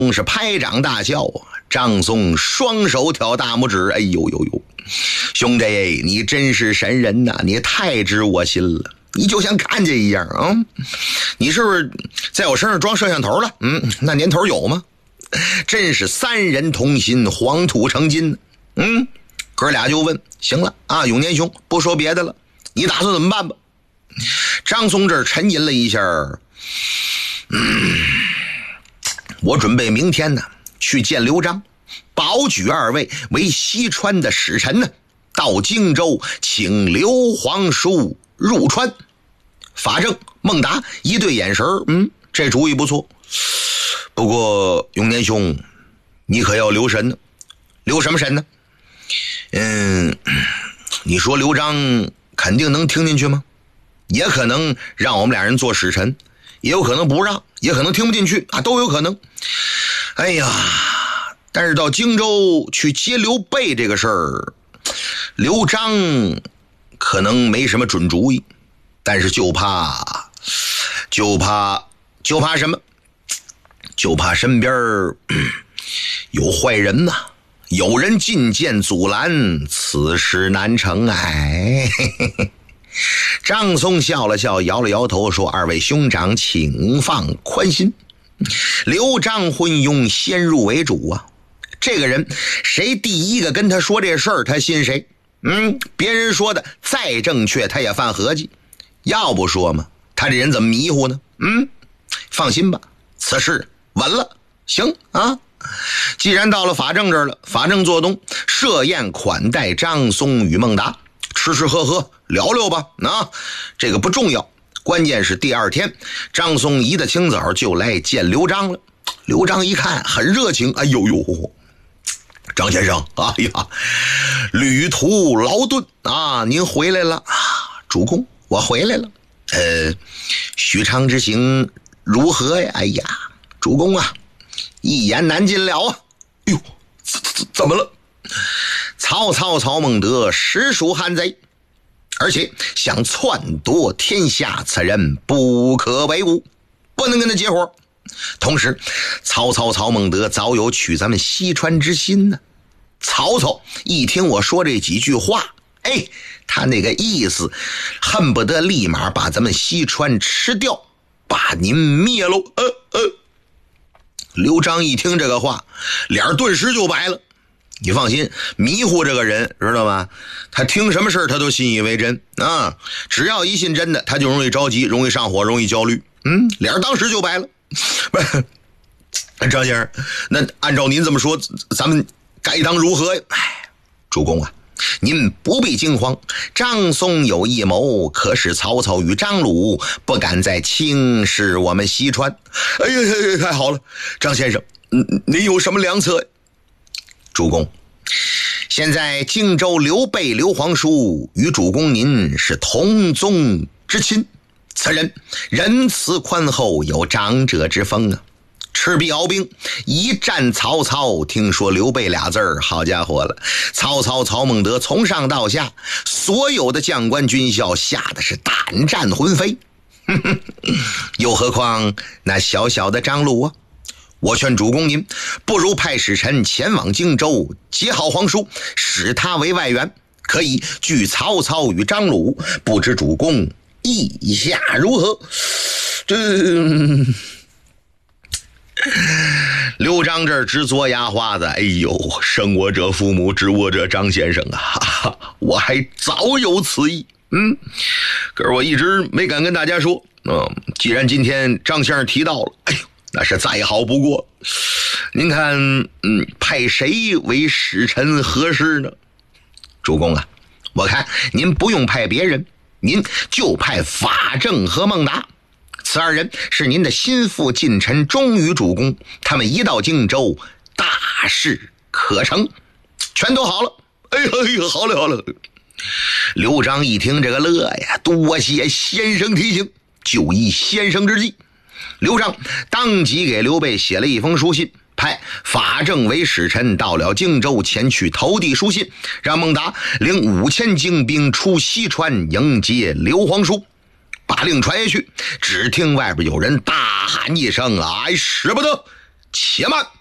是拍掌大笑啊！张松双手挑大拇指，哎呦呦呦，兄弟，你真是神人呐！你太知我心了，你就像看见一样啊！你是不是在我身上装摄像头了？那年头有吗？真是三人同心，黄土成金。哥俩就问：行了啊，永年兄，不说别的了，你打算怎么办吧？张松这儿沉吟了一下，我准备明天呢去见刘璋，保举二位为西川的使臣呢，到荆州请刘皇叔入川。法正、孟达一对眼神，这主意不错。不过永年兄，你可要留神呢。留什么神呢？你说刘璋肯定能听进去吗？也可能让我们俩人做使臣，也有可能不让，也可能听不进去啊，都有可能。哎呀，但是到荆州去接刘备这个事儿，刘璋可能没什么准主意，但是就怕什么？就怕身边有坏人呐，有人进谏阻拦，此事难成。张松笑了笑，摇了摇头，说：二位兄长请放宽心，刘璋昏庸，先入为主啊。这个人谁第一个跟他说这事儿，他信谁。别人说的再正确，他也犯合计。要不说嘛，他这人怎么迷糊呢？放心吧，此事稳了。行啊，既然到了法正这儿了，法正做东，设宴款待张松与孟达，吃吃喝喝聊聊吧。这个不重要，关键是第二天张松一大清早就来见刘璋了。刘璋一看很热情，哎呦呦，张先生，哎呀，旅途劳顿啊，您回来了。主公，我回来了。许昌之行如何呀？哎呀，主公啊，一言难尽了啊。哎呦，怎么了？曹操曹孟德实属汉贼，而且想篡夺天下，此人不可为伍，不能跟他结伙。同时曹操曹孟德早有取咱们西川之心呢。曹操一听我说这几句话，他那个意思恨不得立马把咱们西川吃掉，把您灭喽。刘璋一听这个话，脸顿时就白了。你放心，迷糊这个人知道吗？他听什么事他都信以为真啊！只要一信真的，他就容易着急，容易上火，容易焦虑。脸当时就白了。不是，张先生，那按照您这么说，咱们该当如何呀？主公啊，您不必惊慌，张松有异谋，可使曹操与张鲁不敢再轻视我们西川。哎呀，太好了，张先生，您有什么良策？主公，现在荆州刘备刘皇叔与主公您是同宗之亲，此人仁慈宽厚，有长者之风啊。赤壁鏖兵一战曹操，听说刘备俩字儿，好家伙了，曹操曹孟德从上到下所有的将官军校吓得是胆战魂飞。又何况那小小的张鲁啊。我劝主公您不如派使臣前往荆州，结好皇叔，使他为外援，可以拒曹操与张鲁。不知主公意下如何？刘璋这儿直嘬牙花子，哎呦，生我者父母，知我者张先生啊，我还早有此意。可是我一直没敢跟大家说。既然今天张先生提到了，哎呦，那是再好不过。您看，派谁为使臣合适呢？主公啊，我看您不用派别人，您就派法正和孟达。此二人是您的心腹近臣，忠于主公，他们一到荆州，大事可成。全都好了。哎呀，好了好了。刘璋一听这个乐呀，多谢先生提醒，就依先生之计。刘璋当即给刘备写了一封书信，派法正为使臣到了荆州，前去投递书信，让孟达领5000精兵出西川迎接刘皇叔。把令传下去，只听外边有人大喊一声：“哎，使不得！ 且慢。